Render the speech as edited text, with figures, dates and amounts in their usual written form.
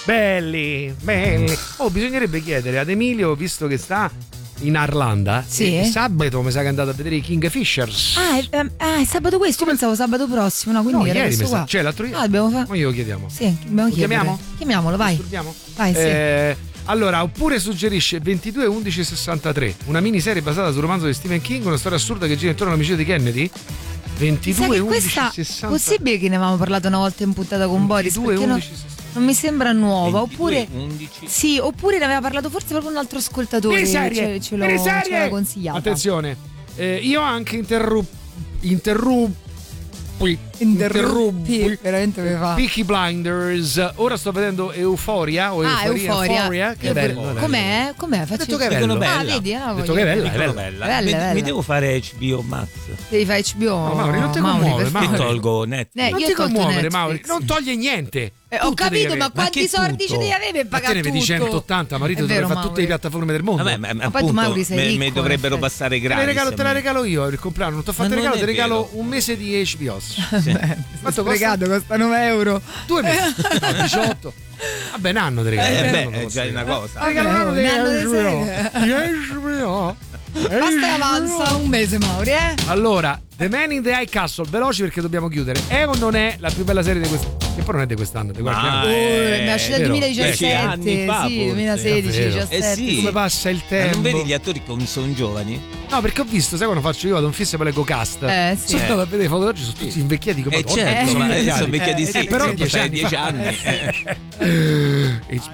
belli. Oh, bisognerebbe chiedere ad Emilio, visto che sta in Irlanda, sì. Sabato mi sa che è andato a vedere i Kingfishers. È sabato questo? Io pensavo sabato prossimo, no? Quindi no, era ieri questo qua. cioè l'altro ieri. Dobbiamo fare. Ma glielo chiediamo. Sì, dobbiamo chiedere. Chiamiamolo, vai. Vai, sì. Allora, oppure suggerisce 22-11-63, una miniserie basata sul romanzo di Stephen King, una storia assurda che gira intorno all'omicidio di Kennedy. 22-11-63. Possibile che ne avevamo parlato una volta in puntata con Boris? 22-11-63. Non mi sembra nuova. 22, oppure 11. sì, oppure ne aveva parlato forse proprio un altro ascoltatore. Ce l'ha consigliato. Attenzione, io anche interruppi veramente mi fa. Peaky Blinders. Ora sto vedendo Euphoria o Euphoria. Che bello. Com'è? Ho detto che è bello. Vedi, ho detto che è bella. Mi devo fare HBO Max. Devi fare HBO. No, Mauri, non ti commuovere, Che tolgo Netflix. Non ti commuovere, Mauri. Non toglie niente. Ho capito, ma quanti soldi ce devi avere per pagare tutto? Ma te ne vedi 180, marito dovrebbe fare tutte le piattaforme del mondo. Vabbè, ma appunto, Mauri sei ricco, mi dovrebbero passare gratis. Te la regalo io il compleanno. Non ti ho fatto il regalo, ti regalo un mese di HBO. Quanto costa 9 euro. 2 mesi. No, 18. Vabbè, un anno ti regalo. È già una cosa. Regalo un anno di HBO. Basta che avanza un mese, Mauri, Allora, The Man in the High Castle, veloci perché dobbiamo chiudere. È o non è la più bella serie di quest'anno? Che poi non è di quest'anno, di qualche anno. Ma esce dal 2017, anni fa, sì, 2016, 2017. Sì. Come passa il tempo? Non vedi gli attori come sono giovani? No, perché ho visto, sai quando faccio io, vado in fissa e poi leggo cast. Sì. Sono andato a vedere le foto oggi, sono tutti invecchiati come certo, ma adesso invecchiati sì, però fai 10 anni. HBO